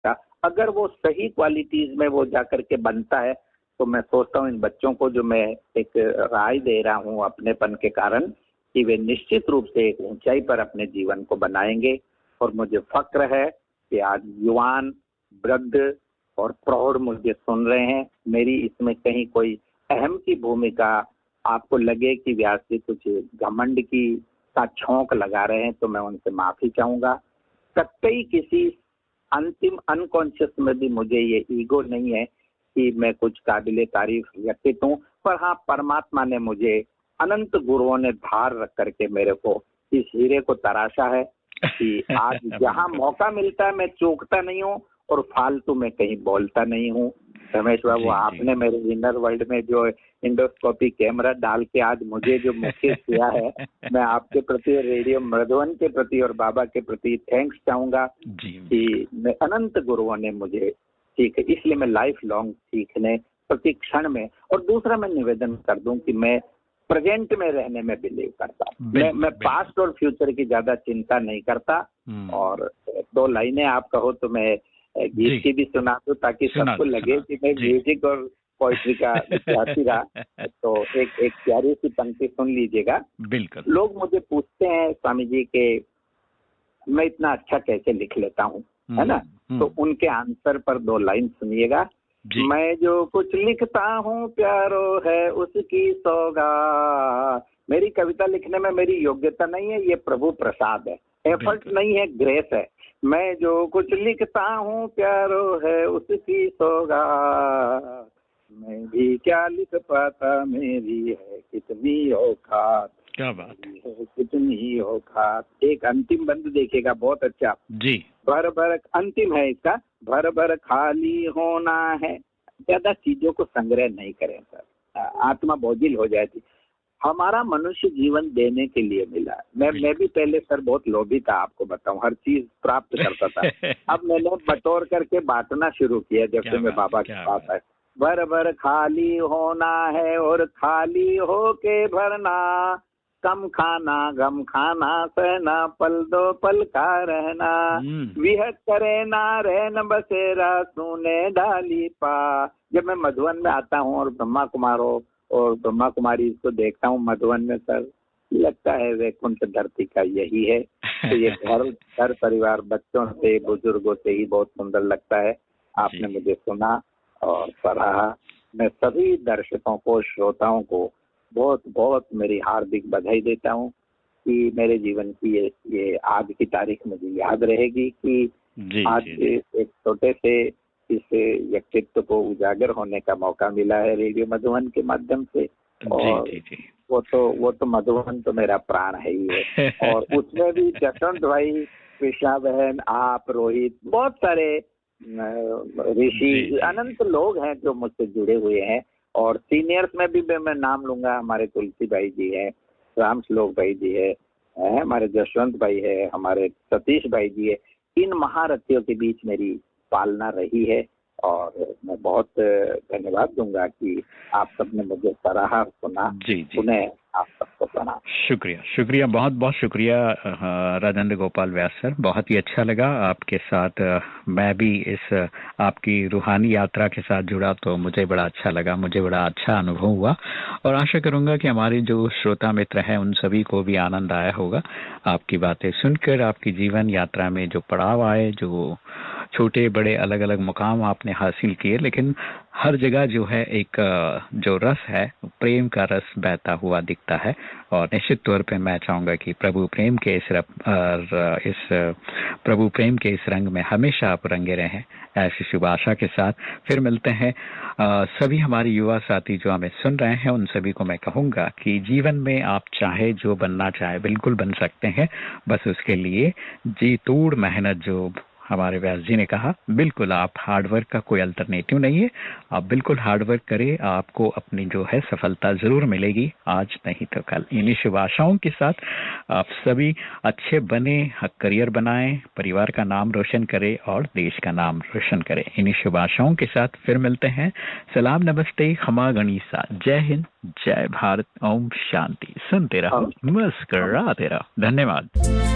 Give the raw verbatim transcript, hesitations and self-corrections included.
सकता। अगर वो सही क्वालिटीज में वो जाकर के बनता है तो मैं सोचता हूँ इन बच्चों को जो मैं एक राय दे रहा हूँ अपनेपन के कारण कि वे निश्चित रूप से एक ऊंचाई पर अपने जीवन को बनाएंगे। और मुझे फक्र है कि आज युवान, वृद्ध और प्रौढ़ मुझे सुन रहे हैं। मेरी इसमें कहीं कोई अहम की भूमिका आपको लगे कि व्यास जी कुछ घमंड की का झोंक लगा रहे हैं तो मैं उनसे माफी चाहूंगा। कतई किसी अंतिम अनकॉन्शियस में भी मुझे ये ईगो नहीं है कि मैं कुछ काबिले तारीफ व्यक्तित्व हूँ, पर हाँ परमात्मा ने मुझे अनंत गुरुओं ने धार रख करके मेरे को इस हीरे को तराशा है कि आज जहाँ मौका मिलता है मैं चूकता नहीं हूँ और फालतू में कहीं बोलता नहीं हूँ। रमेश बाबू, आपने मेरे इनर वर्ल्ड में जो इंडोस्कोपी कैमरा डाल के आज मुझे जो मुख्य किया है, मैं आपके प्रति, रेडियो मधुबन के प्रति और बाबा के प्रति थैंक्स चाहूंगा कि मैं अनंत गुरुओं ने मुझे सीख, इसलिए मैं लाइफ लॉन्ग सीखने प्रति क्षण में। और दूसरा मैं निवेदन कर दूं कि मैं प्रेजेंट में रहने में बिलीव करता हूँ। मैं मैं पास्ट और फ्यूचर की ज्यादा चिंता नहीं करता। और दो लाइनें आप कहो तो मैं गीत की भी सुना दूं ताकि सबको लगे कि मैं म्यूजिक और पोइट्री का विद्यार्थी रहा। तो एक एक प्यारी सी पंक्ति सुन लीजिएगा। बिल्कुल। लोग मुझे पूछते हैं स्वामी जी के मैं इतना अच्छा कैसे लिख लेता हूँ, है ना, तो उनके आंसर पर दो लाइन सुनिएगा। मैं जो कुछ लिखता हूँ प्यारो है उसकी सौगात। मेरी कविता लिखने में मेरी योग्यता नहीं है, ये प्रभु प्रसाद है, एफर्ट नहीं है, ग्रेस है। मैं जो कुछ लिखता हूँ प्यारो है उसकी सौगात। मैं भी क्या लिख पाता, मेरी है कितनी औकात। क्या बात है, कितनी औकात। एक अंतिम बंद देखिएगा, बहुत अच्छा जी। भर भर अंतिम है इसका, भर भर खाली होना है। ज्यादा चीजों को संग्रह नहीं करें सर, आत्मा बोझिल हो जाती। हमारा मनुष्य जीवन देने के लिए मिला। मैं मैं भी पहले सर बहुत लोभी था, आपको बताऊं, हर चीज प्राप्त करता था। अब मैंने बटोर करके बांटना शुरू किया जब से मैं बाबा के पास आया। भर भर खाली होना है और खाली होके भरना, कम खाना गम खाना सहना, पल दो पल का रहना, विहत करे ना रहन बसेरा सुने डाली पा। जब मैं मधुबन में आता हूँ और ब्रह्मा कुमारों और ब्रह्मा कुमारी को देखता हूँ मधुबन में सर, लगता है वैकुंठ धरती का यही है। तो ये घर घर परिवार बच्चों से बुजुर्गों से ही बहुत सुंदर लगता है। आपने मुझे सुना और सराहा। मैं सभी दर्शकों को, श्रोताओं को बहुत बहुत मेरी हार्दिक बधाई देता हूँ कि मेरे जीवन की ये ये आज की तारीख मुझे याद रहेगी कि जी, आज जी, जी. एक छोटे से इस व्यक्तित्व को उजागर होने का मौका मिला है रेडियो मधुबन के माध्यम से। और जी, जी, जी. वो तो वो तो मधुबन तो मेरा प्राण है ही है। और उसमें भी जसवंत भाई, कृष्णा बहन, आप, रोहित, बहुत सारे ऋषि, अनंत लोग हैं जो मुझसे जुड़े हुए हैं। और सीनियर्स में भी मैं नाम लूंगा, हमारे तुलसी भाई जी हैं, राम श्लोक भाई जी है, हमारे जसवंत भाई है, हमारे सतीश भाई जी है। इन महारथियों के बीच मेरी पालना रही है और मैं बहुत धन्यवाद दूंगा कि आप सबने मुझे सराहा, सुना। जी, जी. उन्हें आप सबको प्रणाम। शुक्रिया शुक्रिया बहुत बहुत शुक्रिया राजेंद्र गोपाल व्यास सर, बहुत ही अच्छा लगा आपके साथ। मैं भी इस आपकी रूहानी यात्रा के साथ जुड़ा तो मुझे बड़ा अच्छा लगा, मुझे बड़ा अच्छा अनुभव हुआ और आशा करूंगा कि हमारे जो श्रोता मित्र हैं उन सभी को भी आनंद आया होगा आपकी बातें सुनकर। आपकी जीवन यात्रा में जो पड़ाव आए, जो छोटे बड़े अलग अलग मुकाम आपने हासिल किए, लेकिन हर जगह जो है एक जो रस है, प्रेम का रस बहता हुआ दिखता है। और निश्चित तौर पे मैं चाहूंगा कि प्रभु प्रेम के इस इस प्रभु प्रेम के इस रंग में हमेशा आप रंगे रहें, ऐसी शुभ आशा के साथ फिर मिलते हैं। आ, सभी हमारे युवा साथी जो हमें सुन रहे हैं उन सभी को मैं कहूंगा कि जीवन में आप चाहे जो बनना चाहे बिल्कुल बन सकते हैं, बस उसके लिए जी तोड़ मेहनत जो हमारे व्यास जी ने कहा, बिल्कुल आप हार्डवर्क का कोई अल्टरनेटिव नहीं है। आप बिल्कुल हार्डवर्क करें, आपको अपनी जो है सफलता जरूर मिलेगी, आज नहीं तो कल। इन्हीं शुभ आशाओं के साथ आप सभी अच्छे बने, करियर बनाएं, परिवार का नाम रोशन करें और देश का नाम रोशन करें। इन्हीं शुभ आशाओं के साथ फिर मिलते हैं। सलाम, नमस्ते, खमा गणिसा, जय हिंद, जय भारत, ओम शांति। सुनते रहो, मुस्कुराते रहो। धन्यवाद।